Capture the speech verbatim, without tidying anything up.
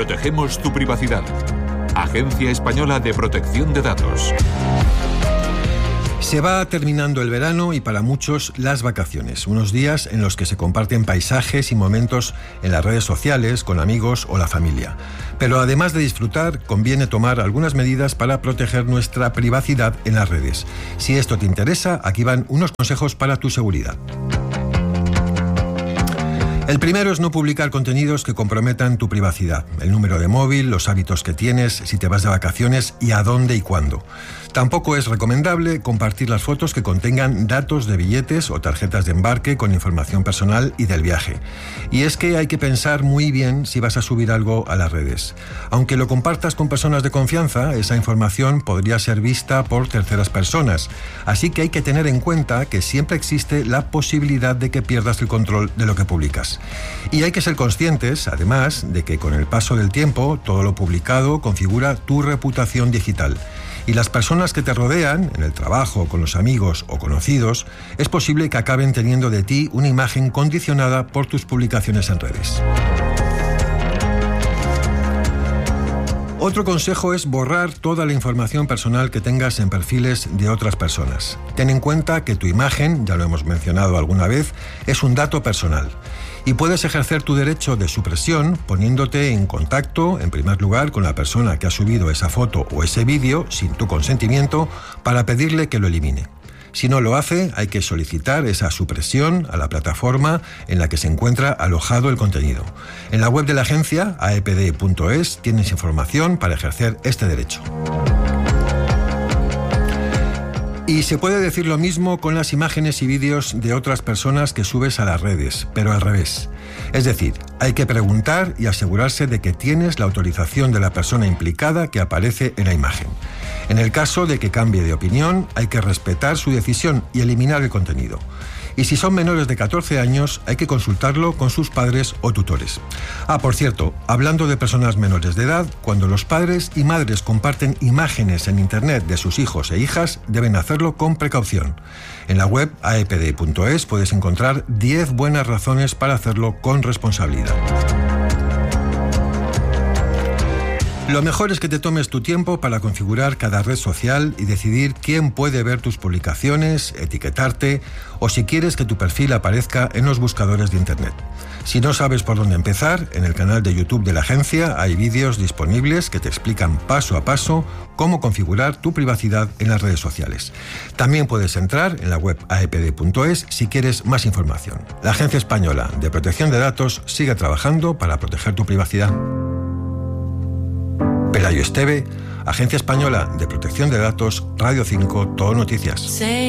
Protegemos tu privacidad. Agencia Española de Protección de Datos. Se va terminando el verano y para muchos las vacaciones, unos días en los que se comparten paisajes y momentos en las redes sociales, con amigos o la familia. Pero además de disfrutar, conviene tomar algunas medidas para proteger nuestra privacidad en las redes. Si esto te interesa, aquí van unos consejos para tu seguridad. El primero es no publicar contenidos que comprometan tu privacidad, el número de móvil, los hábitos que tienes, si te vas de vacaciones y a dónde y cuándo. Tampoco es recomendable compartir las fotos que contengan datos de billetes o tarjetas de embarque con información personal y del viaje. Y es que hay que pensar muy bien si vas a subir algo a las redes. Aunque lo compartas con personas de confianza, esa información podría ser vista por terceras personas. Así que hay que tener en cuenta que siempre existe la posibilidad de que pierdas el control de lo que publicas. Y hay que ser conscientes, además, de que con el paso del tiempo, todo lo publicado configura tu reputación digital. Y las personas que te rodean, en el trabajo, con los amigos o conocidos, es posible que acaben teniendo de ti una imagen condicionada por tus publicaciones en redes. Otro consejo es borrar toda la información personal que tengas en perfiles de otras personas. Ten en cuenta que tu imagen, ya lo hemos mencionado alguna vez, es un dato personal. Y puedes ejercer tu derecho de supresión poniéndote en contacto, en primer lugar, con la persona que ha subido esa foto o ese vídeo sin tu consentimiento para pedirle que lo elimine. Si no lo hace, hay que solicitar esa supresión a la plataforma en la que se encuentra alojado el contenido. En la web de la agencia, a e p d punto es, tienes información para ejercer este derecho. Y se puede decir lo mismo con las imágenes y vídeos de otras personas que subes a las redes, pero al revés. Es decir, hay que preguntar y asegurarse de que tienes la autorización de la persona implicada que aparece en la imagen. En el caso de que cambie de opinión, hay que respetar su decisión y eliminar el contenido. Y si son menores de catorce años, hay que consultarlo con sus padres o tutores. Ah, por cierto, hablando de personas menores de edad, cuando los padres y madres comparten imágenes en Internet de sus hijos e hijas, deben hacerlo con precaución. En la web a e p d punto es puedes encontrar diez buenas razones para hacerlo con responsabilidad. Lo mejor es que te tomes tu tiempo para configurar cada red social y decidir quién puede ver tus publicaciones, etiquetarte o si quieres que tu perfil aparezca en los buscadores de Internet. Si no sabes por dónde empezar, en el canal de YouTube de la agencia hay vídeos disponibles que te explican paso a paso cómo configurar tu privacidad en las redes sociales. También puedes entrar en la web a e p d punto es si quieres más información. La Agencia Española de Protección de Datos sigue trabajando para proteger tu privacidad. Pelayo Esteve, Agencia Española de Protección de Datos, Radio cinco, Todo Noticias.